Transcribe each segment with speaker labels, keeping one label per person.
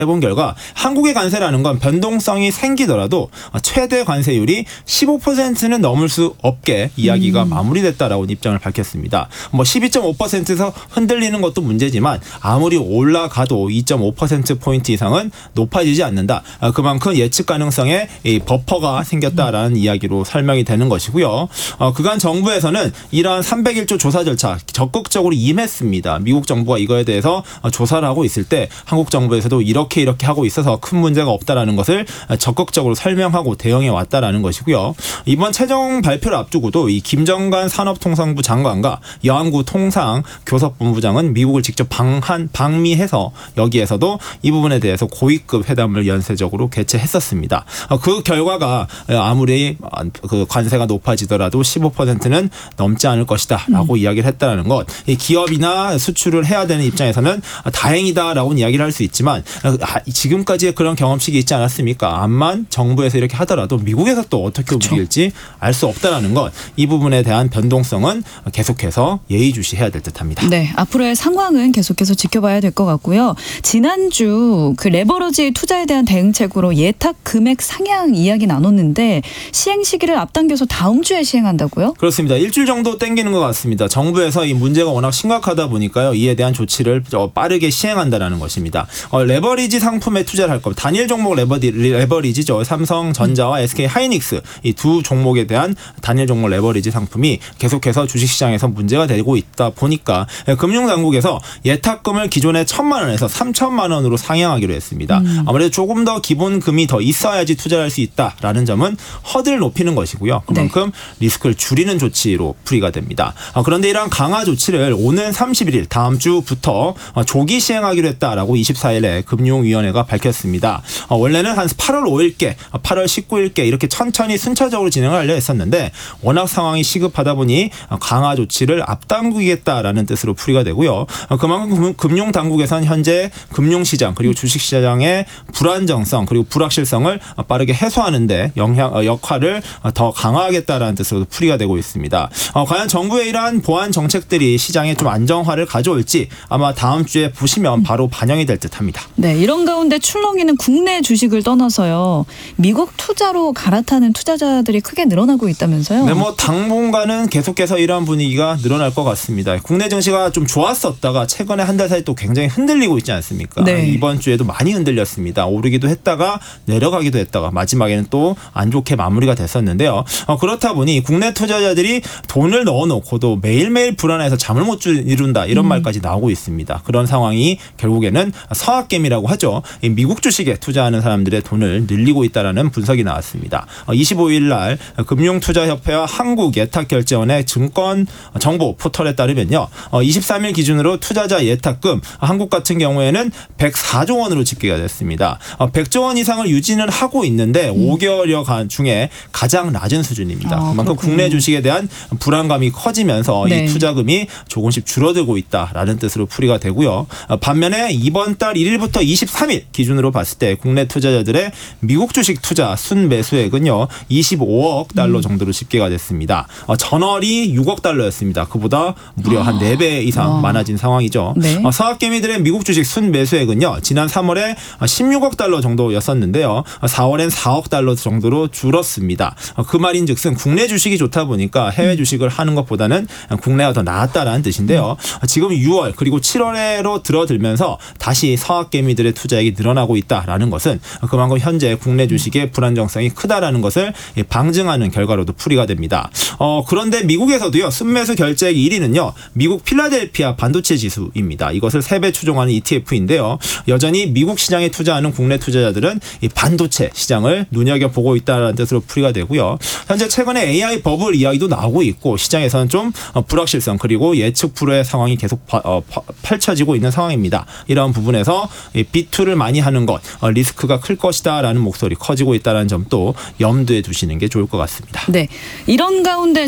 Speaker 1: 해본 결과 한국의 관세라는 건 변동성이 생기더라도 최대 관세율이 15%는 넘을 수 없게 이야기가 마무리됐다라고 입장을 밝혔습니다. 12.5%에서 흔들리는 것도 문제지만 아무리 올라가도 2.5%포인트 이상은 높아지지 않는다. 그만큼 예측 가능성에 버퍼가 생겼다라는 이야기로 설명이 되는 것이고요. 그간 정부에서는 이러한 301조 조사 절차 적극적으로 임했습니다. 미국 정부가 이거에 대해서 조사를 하고 있을 때 한국 정부에서도 이렇게 하고 있어서 큰 문제가 없다라는 것을 적극적으로 설명하고 대응해 왔다라는 것이고요. 이번 최종 발표를 앞두고도 이 김정관 산업통상부 장관과 여한구 통상교섭본부장은 미국을 직접 방미해서 여기에서도 이 부분에 대해서 고위급 회담을 연쇄적으로 개최했었습니다. 그 결과가 아무리 그 관세가 높아지더라도 15%는 넘지 않을 것이다라고 이야기를 했다라는 것. 이 기업이나 수출을 해야 되는 입장에서는 다행이다라고 이야기를 할 수 있지만 지금까지의 그런 경험칙이 있지 않았습니까? 암만 정부에서 이렇게 하더라도 미국에서 또 어떻게 움직일지 알 수 없다라는 것. 이 부분에 대한 변동성은 계속해서 예의주시해야 될 듯합니다.
Speaker 2: 네, 앞으로의 상황은 계속해서 지켜봐야 될 것 같고요. 지난주 그 레버러지 투자에 대한 대응책으로 예탁 금액 상향 이야기 나눴는데 시행 시기를 앞당겨서 다음 주에 시행한다고요?
Speaker 1: 그렇습니다. 일주일 정도 땡기는 것 같습니다. 정부에서 이 문제가 워낙 심각하다 보니까요. 이에 대한 조치를 빠르게 시행한다는 것입니다. 레버리지 상품에 투자를 할 겁니다. 단일 종목 레버리지죠. 삼성전자와 SK하이닉스 이 두 종목에 대한 단일 종목 레버리지 상품이 계속해서 주식시장에서 문제가 되고 있다 보니까 금융당국에서 예탁금을 기존의 1,000만 원에서 3,000만 원으로 상향하기로 했습니다. 아무래도 조금 더 기본금이 더 있어야지 투자할 수 있다라는 점은 허들을 높이는 것이고요. 그만큼 리스크를 줄이는 조치로 풀이가 됩니다. 그런데 이러한 강화 조치를 오는 31일 다음 주부터 조기 시행하기로 했다라고 24일에 금융위원회가 밝혔습니다. 원래는 한 8월 5일께 8월 19일께 이렇게 천천히 순차적으로 진행을 하려 했었는데 워낙 상황이 시급하다 보니 강화 조치를 앞당기겠다라는 뜻으로 풀이가 되고요. 그만큼 금융당국에서는 현재 금융시장 그리고 주식시장의 불안정성 그리고 불확실성을 빠르게 해소하는 데 역할을 더 강화하겠다라는 뜻으로 풀이가 되고 있습니다. 과연 정부의 이러한 보완 정책들이 시장에 좀 안정화를 가져올지 아마 다음 주에 보시면 바로 반영이 될 듯합니다.
Speaker 2: 네, 이런 가운데 출렁이는 국내 주식을 떠나서요. 미국 투자로 갈아타는 투자자들이 크게 늘어나고 있다면서요?
Speaker 1: 네, 당분간은 계속해서 이러한 분위기가 늘어날 것 같습니다. 국내 증시가 좀 좋았었다가 최근에 한 달 사이 또 굉장히 흔들리고 있지 않습니까?
Speaker 2: 네.
Speaker 1: 이번 주에도 많이 흔들렸습니다. 오르기도 했다가 내려가기도 했다가 마지막에는 또 안 좋게 마무리가 됐었는데요. 그렇다 보니 국내 투자자들이 돈을 넣어놓고도 매일매일 불안해서 잠을 못 이룬다 이런 말까지 나오고 있습니다. 그런 상황이 결국에는 서학겜이라고 하죠. 미국 주식에 투자하는 사람들의 돈을 늘리고 있다는 분석이 나왔습니다. 25일 날 금융투자협회와 한국예탁결제원의 증권 정보 포털에 따르면요. 23일 기준으로 투자자 예탁금 한국 같은 경우에는 104조 원으로 집계가 됐습니다. 100조 원 이상을 유지는 하고 있는데 5개월여 중에 가장 낮은 수준입니다. 그만큼 국내 주식에 대한 불안감이 커지면서 이 투자금이 조금씩 줄어들고 있다라는 뜻으로 풀이가 되고요. 반면에 이번 달 1일부터 23일 기준으로 봤을 때 국내 투자자들의 미국 주식 투자 순매수액은요. 25억 달러 정도로 집계가 됐습니다. 전월이 6억 달러였습니다. 그보다 무려 한 4배 이상 많아진 상황이죠.
Speaker 2: 네.
Speaker 1: 서학개미들의 미국 주식 순매수액은요. 지난 3월에 16억 달러 정도였었는데요. 4월엔 4억 달러 정도로 줄었습니다. 그 말인즉슨 국내 주식이 좋다 보니까 해외 주식을 하는 것보다는 국내가 더 나았다라는 뜻인데요. 지금 6월 그리고 7월에로 들어들면서 다시 서학개미들의 투자액이 늘어나고 있다라는 것은 그만큼 현재 국내 주식의 불안정성이 크다라는 것을 방증하는 결과로도 풀이가 됩니다. 그런데 미국에서도요. 순매수 결제액 1위는요. 미국 필라델피아 반도체 지수입니다. 이것을 3배 추종하는 ETF인데요. 여전히 미국 시장에 투자하는 국내 투자자들은 이 반도체 시장을 눈여겨보고 있다는 뜻으로 풀이가 되고요. 현재 최근에 AI 버블 이야기도 나오고 있고 시장에서는 좀 불확실성 그리고 예측 불허의 상황이 계속 펼쳐지고 있는 상황입니다. 이런 부분에서 비투를 많이 하는 것 리스크가 클 것이다라는 목소리 커지고 있다는 점도 염두에 두시는 게 좋을 것 같습니다.
Speaker 2: 네, 이런 가운데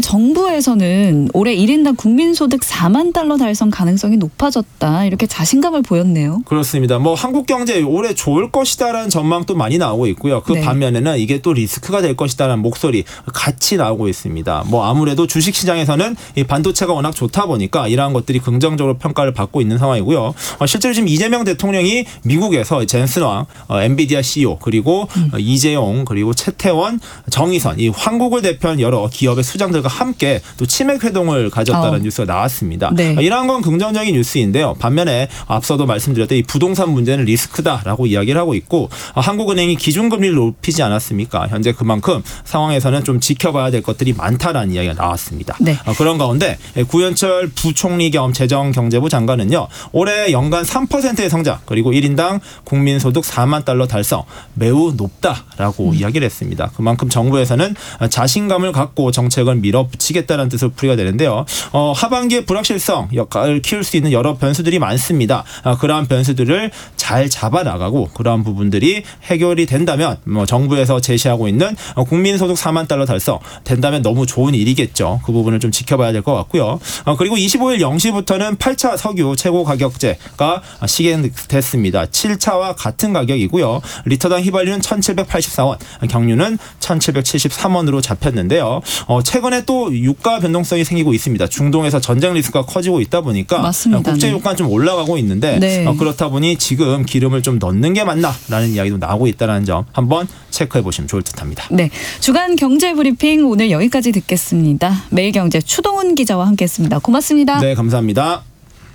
Speaker 2: 정부에서는 올해 1인당 국민소득 4만 달러 달성 가능성이 높아졌다 이렇게 자신감을 보였네요.
Speaker 1: 그렇습니다. 한국 경제 올해 좋을 것이다라는 전망도 많이 나오고 있고요. 그 반면에는 이게 또 리스크가 될 것이다라는 목소리 같이 나오고 있습니다. 아무래도 주식시장에서는 이 반도체가 워낙 좋다 보니까 이러한 것들이 긍정적으로 평가를 받고 있는 상황이고요. 실제로 지금 이재명 대통령이 미국 미국에서 젠슨왕, 엔비디아 CEO 그리고 이재용 그리고 최태원, 정의선 이 한국을 대표한 여러 기업의 수장들과 함께 또 치맥 회동을 가졌다는 뉴스가 나왔습니다.
Speaker 2: 네.
Speaker 1: 이러한 건 긍정적인 뉴스인데요. 반면에 앞서도 말씀드렸듯이 이 부동산 문제는 리스크다라고 이야기를 하고 있고 한국은행이 기준금리를 높이지 않았습니까? 현재 그만큼 상황에서는 좀 지켜봐야 될 것들이 많다라는 이야기가 나왔습니다.
Speaker 2: 네.
Speaker 1: 그런 가운데 구현철 부총리 겸 재정경제부 장관은요. 올해 연간 3%의 성장 그리고 1인당 국민소득 4만 달러 달성 매우 높다라고 이야기를 했습니다. 그만큼 정부에서는 자신감을 갖고 정책을 밀어붙이겠다는 뜻으로 풀이가 되는데요. 하반기에 불확실성 역할을 키울 수 있는 여러 변수들이 많습니다. 그러한 변수들을 잘 잡아나가고 그러한 부분들이 해결이 된다면 정부에서 제시하고 있는 국민소득 4만 달러 달성 된다면 너무 좋은 일이겠죠. 그 부분을 좀 지켜봐야 될 것 같고요. 그리고 25일 0시부터는 8차 석유 최고 가격제가 시행됐습니다. 7차와 같은 가격이고요. 리터당 휘발유는 1,784원, 경유는 1,773원으로 잡혔는데요. 최근에 또 유가 변동성이 생기고 있습니다. 중동에서 전쟁 리스크가 커지고 있다 보니까
Speaker 2: 맞습니다.
Speaker 1: 국제 유가는 좀 올라가고 있는데
Speaker 2: 네.
Speaker 1: 그렇다 보니 지금 기름을 좀 넣는 게 맞나라는 이야기도 나오고 있다는 점 한번 체크해 보시면 좋을 듯합니다.
Speaker 2: 네, 주간 경제 브리핑 오늘 여기까지 듣겠습니다. 매일경제 추동훈 기자와 함께했습니다. 고맙습니다.
Speaker 1: 네, 감사합니다.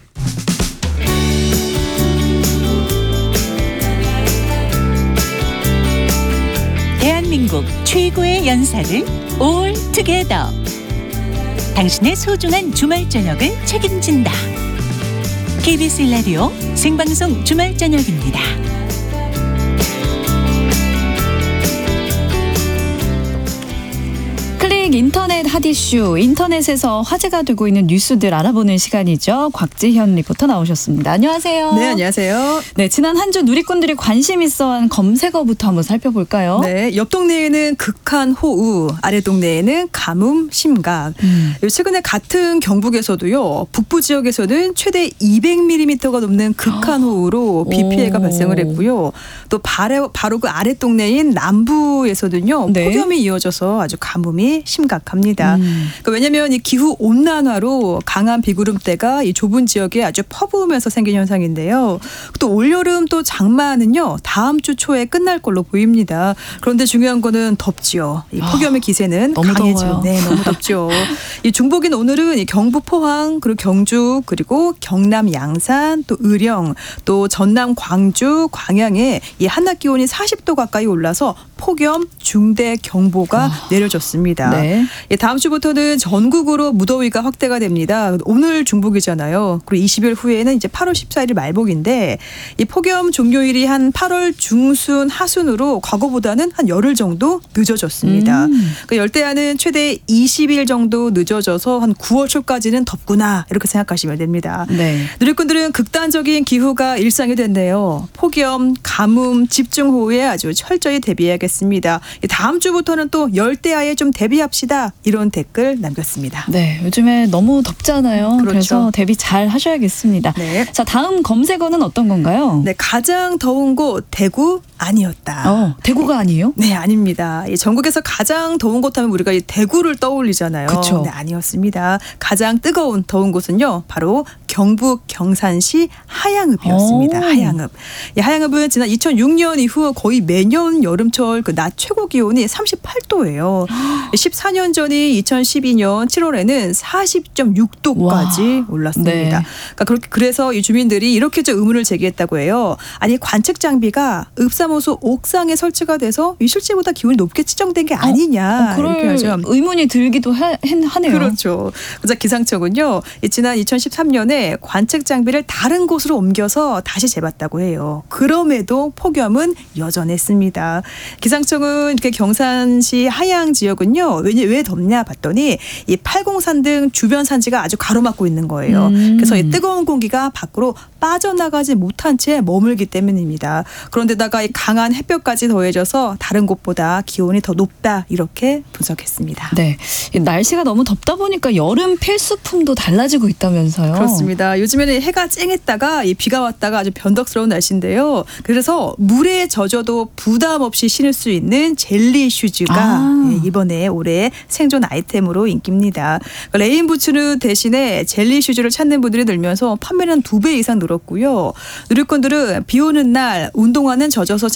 Speaker 3: 대한민국 최고의 연사를 올 투게더. 당신의 소중한 주말 저녁을 책임진다. KBS 라디오 생방송 주말 저녁입니다.
Speaker 2: 클릭 인터넷 핫이슈, 인터넷에서 화제가 되고 있는 뉴스들 알아보는 시간이죠. 곽지현 리포터 나오셨습니다. 안녕하세요.
Speaker 4: 네, 안녕하세요.
Speaker 2: 네, 지난 한 주 누리꾼들이 관심 있어한 검색어부터 한번 살펴볼까요?
Speaker 4: 네, 옆 동네에는 극한 호우, 아래 동네에는 가뭄 심각. 최근에 같은 경북에서도요, 북부 지역에서는 최대 200mm가 넘는 극한 호우로 비 피해가 발생을 했고요. 또 바로 그 아래 동네인 남부에서는요,
Speaker 2: 네.
Speaker 4: 폭염이 이어져서 아주 가뭄이 심각합니다. 그러니까 왜냐하면 이 기후 온난화로 강한 비구름대가 이 좁은 지역에 아주 퍼부으면서 생긴 현상인데요. 또 올여름 또 장마는요, 다음 주 초에 끝날 걸로 보입니다. 그런데 중요한 거는 덥지요. 이 폭염의 기세는
Speaker 2: 너무
Speaker 4: 강해지요.
Speaker 2: 더워요.
Speaker 4: 네, 너무 덥죠. 이 중복인 오늘은 이 경북 포항 그리고 경주 그리고 경남 양산 또 의령 또 전남 광주 광양에 이 한낮 기온이 40도 가까이 올라서 폭염 중대 경보가 내려졌습니다.
Speaker 2: 네.
Speaker 4: 예, 다음 주부터는 전국으로 무더위가 확대가 됩니다. 오늘 중복이잖아요. 그리고 20일 후에는 이제 8월 14일 말복인데 이 폭염 종료일이 한 8월 중순 하순으로 과거보다는 한 열흘 정도 늦어졌습니다. 그 열대야는 최대 20일 정도 늦어져서 한 9월 초까지는 덥구나 이렇게 생각하시면 됩니다.
Speaker 2: 네.
Speaker 4: 누리꾼들은 극단적인 기후가 일상이 됐네요. 폭염, 가뭄, 집중호우에 아주 철저히 대비해야겠습니다. 다음 주부터는 또 열대야에 좀 대비합시다. 이런 댓글 남겼습니다.
Speaker 2: 네, 요즘에 너무 덥잖아요.
Speaker 4: 그렇죠.
Speaker 2: 그래서 대비 잘 하셔야겠습니다.
Speaker 4: 네.
Speaker 2: 자, 다음 검색어는 어떤 건가요?
Speaker 4: 네, 가장 더운 곳 대구 아니었다.
Speaker 2: 대구가 아니에요?
Speaker 4: 네, 아닙니다. 이 전국에서 가장 더운 곳 하면 우리가 이 대구를 떠올리잖아요.
Speaker 2: 그쵸.
Speaker 4: 네, 아니었습니다. 가장 뜨거운 더운 곳은요, 바로 경북 경산시 하양읍이었습니다.
Speaker 2: 오.
Speaker 4: 하양읍. 이 하양읍은 지난 2006년 이후 거의 매년 여름철 그 낮 최고 기온이 38도예요. 14년 전인 2012년 7월에는 40.6도까지 올랐습니다.
Speaker 2: 네.
Speaker 4: 그러니까 그래서 이 주민들이 이렇게 좀 의문을 제기했다고 해요. 아니 관측 장비가 읍사무소 옥상에 설치가 돼서 이 실제보다 기온이 높게 측정된 게 아니냐. 이렇게
Speaker 2: 그럴
Speaker 4: 하죠.
Speaker 2: 의문이 들기도 하네요.
Speaker 4: 그렇죠. 그래서 기상청은요, 지난 2013년에 관측 장비를 다른 곳으로 옮겨서 다시 재봤다고 해요. 그럼에도 폭염은 여전했습니다. 기상청은 이렇게 경산시 하양 지역은요, 왜 덥냐 봤더니 이 팔공산 등 주변 산지가 아주 가로막고 있는 거예요. 그래서 이 뜨거운 공기가 밖으로 빠져나가지 못한 채 머물기 때문입니다. 그런데다가 이 강한 햇볕까지 더해져서 다른 곳보다 기온이 더 높다 이렇게 분석했습니다.
Speaker 2: 네, 날씨가 너무 덥다 보니까 여름 필수품도 달라지고 있다면서요.
Speaker 4: 그렇습니다. 요즘에는 해가 쨍했다가 이 비가 왔다가 아주 변덕스러운 날씨인데요. 그래서 물에 젖어도 부담 없이 신을 수 있는 젤리 슈즈가 이번에 올해 생존 아이템으로 인기입니다. 레인부츠 대신에 젤리 슈즈를 찾는 분들이 늘면서 판매는 2배 이상 늘었고요. 누리꾼들은 비 오는 날 운동화는 젖어서